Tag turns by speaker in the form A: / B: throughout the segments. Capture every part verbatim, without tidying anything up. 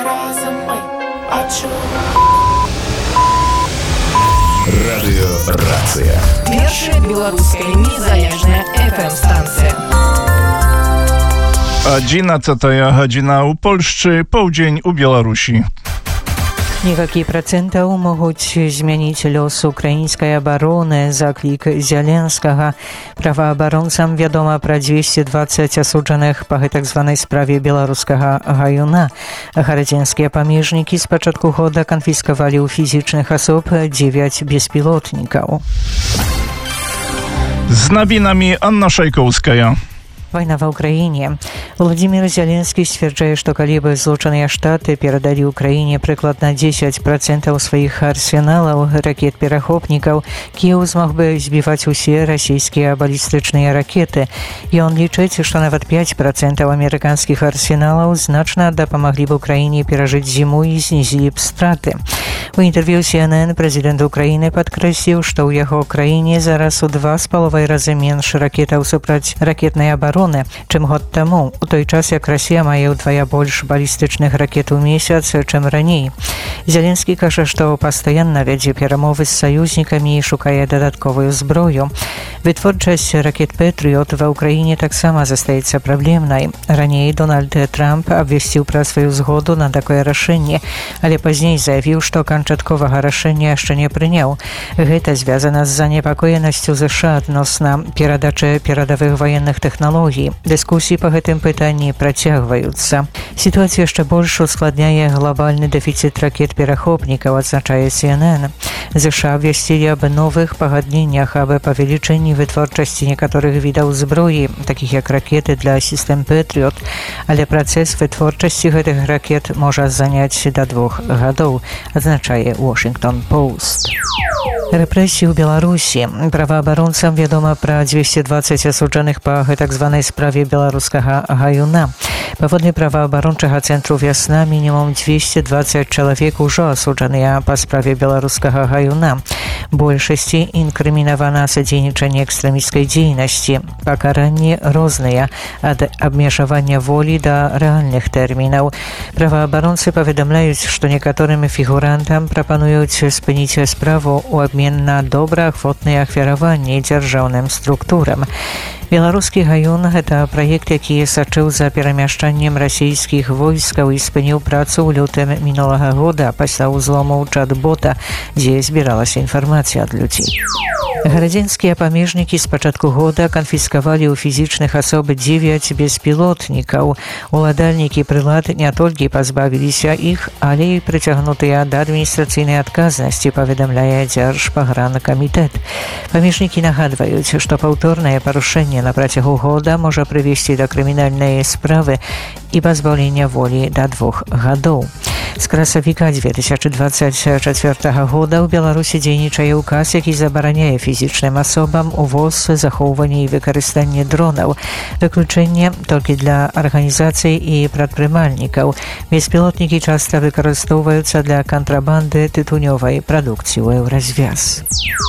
A: разом мы адчуем.
B: Радыёрацыя.
C: Першая беларуская незалежная эф эм-станцыя.
D: одиннадцатая гадзіна ў Польшчы, паўдзень у Беларусі.
E: Некалькі працэнтаў могуць змяніць лёс украінскай абароны, заклік Зяленскага. Праваабаронцам вядома пра дзвесце дваццаць асуджаных па гэтак званай справе беларускага гаюна. Гарадзенскія памежнікі з пачатку года канфіскавалі ў фізічных асоб дзевяць беспілотнікаў.
D: З навінамі Анна Шайкоўская.
E: Вайна ва ўкраіне. Владимир Зеленскі сцвярджае, што калі бы злучаныя штаты перадалі ўкраіне прыкладна дзесяць працэнтаў сваіх арсеналаў ракет-перахопнікаў, Кіеў змог бы збіваць усе расійскія балістычныя ракеты. Ён лічыць, што нават пяць працэнтаў амерыканскіх арсеналаў значна дапамаглі б Украіне перажыць зіму і знізілі б страты. У інтэрв'ю Си Эн Эн прэзідэнт Украіны падкрэсліў, што ў яго краіне зараз у два з паловай разы менш ракетаў супраць ракетнай абароны, чым год таму, у той час як Расія мае ўдвая больш балістычных ракет у месяц, чым раней. Зеленскі кажа, што пастаянна вядзе перамовы з саюзнікамі і шукае дадатковую зброю. Вытворчасць ракет «Пэтрыёт» ва ўкраіне таксама застаецца праблемнай. Раней Дональд Трамп абвясціў пра сваю згоду на такое рашэнне, але пазней заявіў, што канчатковага рашэння яшчэ не прыняў. Гэта звязана з занепакоенасцю ЗША адносна перадачы перадавых ваенных тэхналогій. Дыскусіі па гэтым пытанні працягваюцца. Сітуацыя яшчэ больш ускладняе глобальны дэфіцыт ракет-перахопнікаў, адзначае Си Эн Эн. ЗША абвясцілі аб новых пагадненнях аб павелічэнні вытворчасці некаторых відаў зброі, такіх як ракеты для сістэм «Пэтрыёт», але працэс вытворчасці гэтых ракет можа заняць да двух гадоў, адзначае Washington Post. Рэпрэсіі ў Беларусі. Праваабаронцам вядома пра дзвесце дваццаць асуджаных па гэтак званай справе беларускага гаюна. Паводле праваабарончага цэнтру «Вясна» мінімум дзвесце дваццаць чалавек ужо асуджаныя па справе беларускага гаюна. Большасці інкрымінавана садзейнічанне экстрэмісцкай дзейнасці. Пакаранні розныя, ад абмежавання волі да рэальных тэрмінаў. Праваабаронцы паведамляюць, што некаторым фігурантам прапануюць спыніць справу ў абмен на добраахвотныя ахвяраванні дзяржаўным структурам. Беларускі гаюн – гэта праект, які сачыў за перамяшчаннем расійскіх войскаў і спыніў працу ў лютым мінулага года пасля ўзлому чат-бота, дзе збіралася інфармацыя ад людзей. Гарадзенскія памежнікі з пачатку года канфіскавалі ў фізічных асоб дзевяць беспілотнікаў. Уладальнікі прылад не толькі пазбавіліся іх, але і прыцягнутыя да адміністрацыйнай адказнасці, паведамляе Дзяржпагранкамітэт. Памежнікі нагадваюць, што паўторнае парушэнне на працягу года можа прывесці да крымінальнай справы і пазбаўлення волі да двух гадоў. З красавіка дзве тысячы дваццаць чацвёртага года ў Беларусі дзейнічае ўказ, які забараняе фізічным асобам увоз, захоўванне і выкарыстанне дронаў. Выключэнне толькі для арганізацый і прадпрымальнікаў. Беспілотнікі часта выкарыстоўваюцца для кантрабанды тытунёвай прадукцыі ў еўразвяз.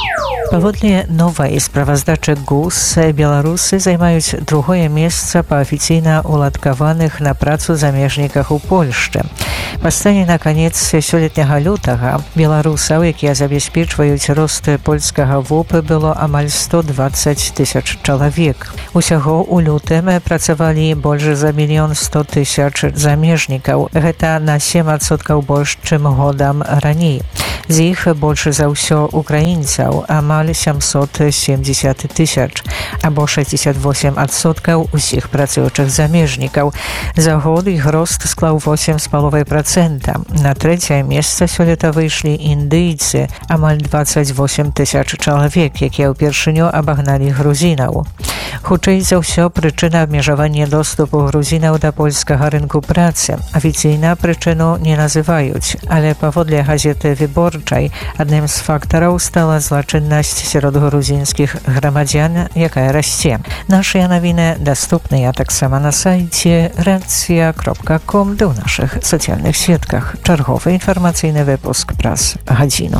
E: Паводле новай справаздачы ГУС, беларусы займаюць другое месца па афіцыйна уладкаваных на працу замежніках у Польшчы. Па стане на канец сёлетняга лютага беларусаў, якія забяспечваюць рост польскага ВОП, было амаль сто дваццаць тысяч чалавек. Усяго ў лютым працавалі больш за мільён сто тысяч замежнікаў. Гэта на сем адсоткаў больш, чым годам раней. З іх больш за ўсё украінцаў, амаль сямсот семдзесят тысяч, або шэсцьдзесят восемь адсоткаў усіх працуючых замежнікаў. За год іх рост склаў восемь з паловай працэнта. На трэцяе месца сёлета выйшлі індыйцы, амаль дваццаць восемь тысяч чалавек, якія ўпершыню абагналі грузінаў. Хутчэй за ўсё, прычына абмежавання доступу грузінаў да польскага рынку працы. Афіцыйна прычыну не называюць, але паводле газеты «Выборчай» адным з фактараў стала злачыннасць сярод грузінскіх грамадзян, якая расце. Нашыя навіны даступныя таксама на сайце рэакцыя кропка ком ды ў нашых сацыяльных сетках. Чарговы інфармацыйны выпуск праз гадзіну.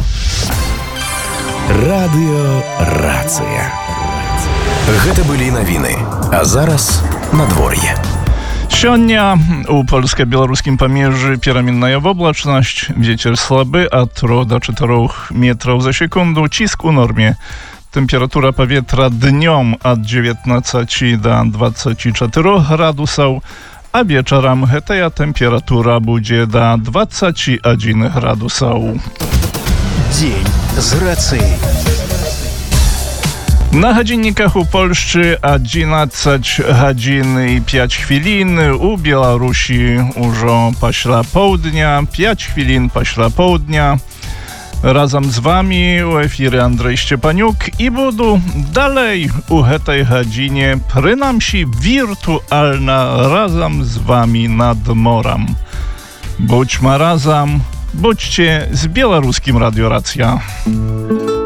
B: Радыёрацыя. Гэта былі навіны. А зараз надвор'е.
D: Сегодня у польско-белорусским помежи переменная облачность, ветер слабый от трёх до четырёх метров за секунду, циск у нормie. Temperatura powietrza dniom od dziewiętnastu do dwudziestu czterech gradusów, a wieczorem ta temperatura będzie do dwudziestu jeden gradusów.
B: Dzień z Racyi.
D: Na godzinnikach u Polski jedenaście godzin i pięć chwilin, u Białorusi już pośla południa, pięć chwilin pośla południa. Razem z wami u efirze Andrzej Szczepaniuk i budu dalej u tej godzinie, przynajmniej wirtualna, razem z wami nad morem. Bądźmy razem, bądźcie z białoruskim Radio Racja.